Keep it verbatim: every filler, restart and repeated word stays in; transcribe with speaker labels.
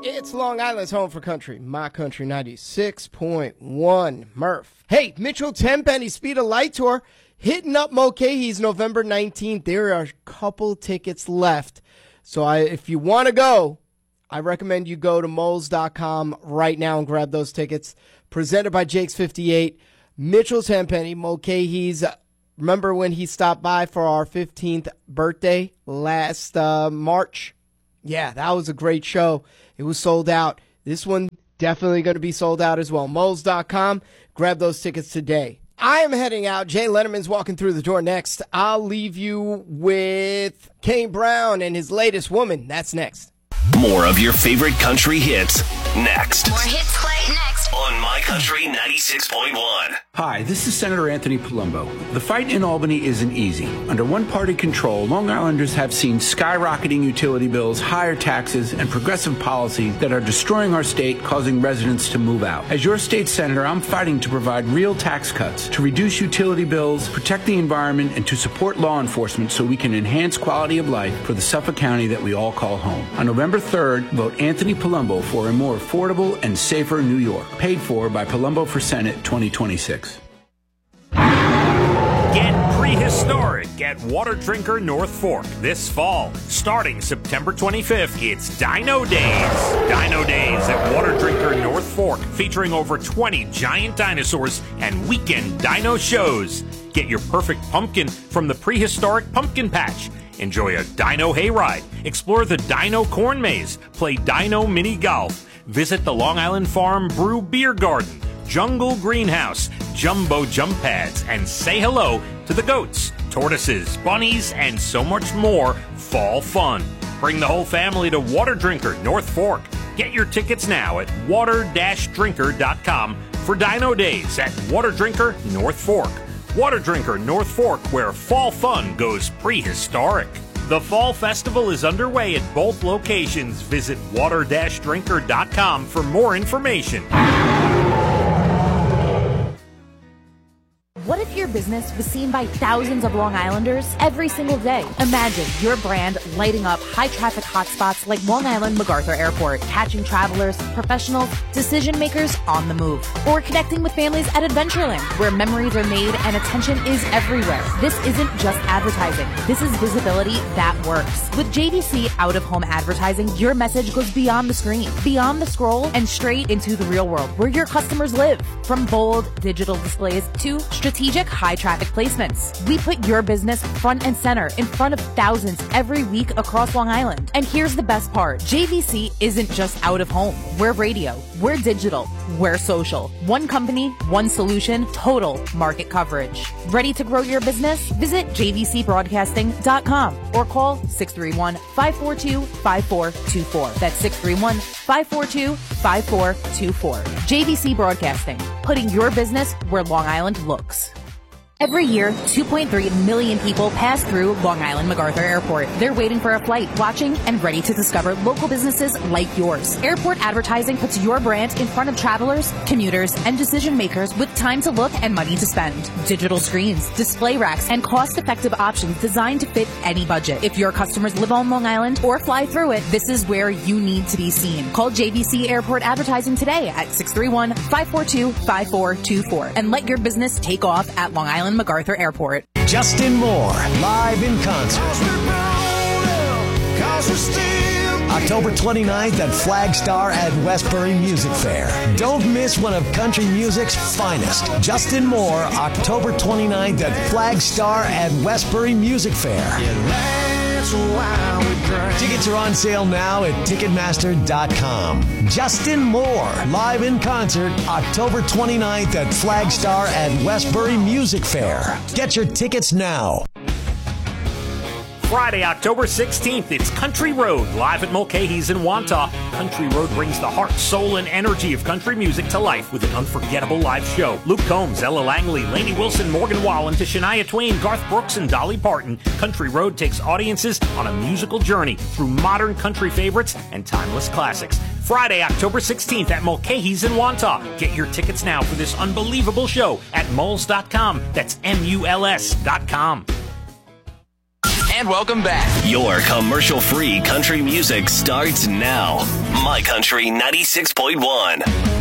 Speaker 1: It's Long Island's home for country, My Country ninety-six point one. Murph. Hey, Mitchell Tenpenny Speed of Light Tour hitting up Mulcahy's November nineteenth. There are a couple tickets left. So I, if you want to go, I recommend you go to moles dot com right now and grab those tickets. Presented by Jake's fifty-eight. Mitchell Tenpenny, Mulcahy's. Remember when he stopped by for our fifteenth birthday last uh, March? Yeah, that was a great show. It was sold out. This one definitely going to be sold out as well. moles dot com. Grab those tickets today. I am heading out. Jay Letterman's walking through the door next. I'll leave you with Kane Brown and his latest woman. That's next.
Speaker 2: More of your favorite country hits next.
Speaker 3: More hits play next
Speaker 2: on My Country ninety-six point one.
Speaker 4: Hi, this is Senator Anthony Palumbo. The fight in Albany isn't easy. Under one-party control, Long Islanders have seen skyrocketing utility bills, higher taxes, and progressive policy that are destroying our state, causing residents to move out. As your state senator, I'm fighting to provide real tax cuts, to reduce utility bills, protect the environment, and to support law enforcement so we can enhance quality of life for the Suffolk County that we all call home. On November third, vote Anthony Palumbo for a more affordable and safer New York. Paid for by Palumbo for Senate twenty twenty-six.
Speaker 5: Get prehistoric at Water Drinker North Fork this fall. Starting September twenty-fifth, it's Dino Days. Dino Days at Water Drinker North Fork, featuring over twenty giant dinosaurs and weekend dino shows. Get your perfect pumpkin from the prehistoric pumpkin patch. Enjoy a dino hayride, explore the dino corn maze, play dino mini golf, visit the Long Island Farm Brew Beer Garden, Jungle Greenhouse, Jumbo Jump Pads, and say hello to the goats, tortoises, bunnies, and so much more fall fun. Bring the whole family to Water Drinker North Fork. Get your tickets now at water dash drinker dot com for Dino Days at Water Drinker North Fork. Water Drinker North Fork, where fall fun goes prehistoric. The Fall Festival is underway at both locations. Visit water dash drinker dot com for more information.
Speaker 6: What if your business was seen by thousands of Long Islanders every single day? Imagine your brand lighting up high-traffic hotspots like Long Island MacArthur Airport, catching travelers, professionals, decision makers on the move. Or connecting with families at Adventureland, where memories are made and attention is everywhere. This isn't just advertising. This is visibility that works. With J D C out-of-home advertising, your message goes beyond the screen, beyond the scroll, and straight into the real world, where your customers live. From bold digital displays to strategic Strategic high-traffic placements. We put your business front and center in front of thousands every week across Long Island. And here's the best part. J V C isn't just out of home. We're radio. We're digital. We're social. One company, one solution, total market coverage. Ready to grow your business? Visit j v c broadcasting dot com or call six three one, five four two, five four two four. That's six three one, five four two, five four two four. J V C Broadcasting, putting your business where Long Island looks. Every year, two point three million people pass through Long Island MacArthur Airport. They're waiting for a flight, watching, and ready to discover local businesses like yours. Airport advertising puts your brand in front of travelers, commuters, and decision makers with time to look and money to spend. Digital screens, display racks, and cost-effective options designed to fit any budget. If your customers live on Long Island or fly through it, this is where you need to be seen. Call J V C Airport Advertising today at six three one, five four two, five four two four and let your business take off at Long Island MacArthur Airport.
Speaker 7: Justin Moore, live in concert. October twenty-ninth at Flagstar at Westbury Music Fair. Don't miss one of country music's finest. Justin Moore, October twenty-ninth at Flagstar at Westbury Music Fair. Tickets are on sale now at ticketmaster dot com. Justin Moore, live in concert, October twenty-ninth at Flagstar at Westbury Music Fair. Get your tickets now.
Speaker 5: Friday, October sixteenth, it's Country Road, live at Mulcahy's in Wantagh. Country Road brings the heart, soul, and energy of country music to life with an unforgettable live show. Luke Combs, Ella Langley, Lainey Wilson, Morgan Wallen, to Shania Twain, Garth Brooks, and Dolly Parton. Country Road takes audiences on a musical journey through modern country favorites and timeless classics. Friday, October sixteenth at Mulcahy's in Wantagh. Get your tickets now for this unbelievable show at muls dot com. That's M U L S dot com.
Speaker 3: And welcome back.
Speaker 2: Your commercial-free country music starts now. My Country ninety-six point one.